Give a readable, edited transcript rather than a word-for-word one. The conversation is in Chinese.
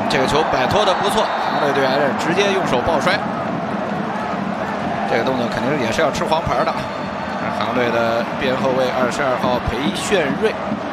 这个球摆脱的不错，韩国队队员直接用手抱摔，这个动作肯定也是要吃黄牌的。韩国队的边后卫22号裴炫瑞。